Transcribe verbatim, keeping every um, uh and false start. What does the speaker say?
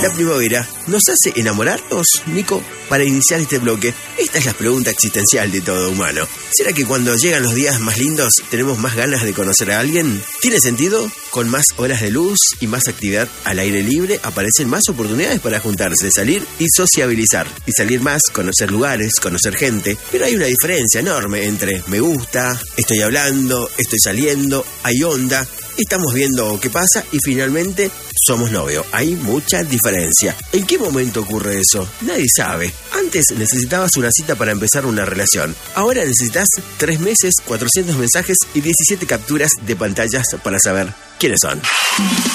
La primavera, ¿nos hace enamorarnos, Nico? Para iniciar este bloque, esta es la pregunta existencial de todo humano. ¿Será que cuando llegan los días más lindos tenemos más ganas de conocer a alguien? ¿Tiene sentido? Con más horas de luz y más actividad al aire libre aparecen más oportunidades para juntarse, salir y sociabilizar. Y salir más, conocer lugares, conocer gente. Pero hay una diferencia enorme entre me gusta, estoy hablando, estoy saliendo, hay onda, estamos viendo qué pasa y finalmente somos novio. Hay mucha diferencia. ¿En qué momento ocurre eso? Nadie sabe. Antes necesitabas una cita para empezar una relación. Ahora necesitas tres meses, cuatrocientos mensajes y diecisiete capturas de pantallas para saber quiénes son.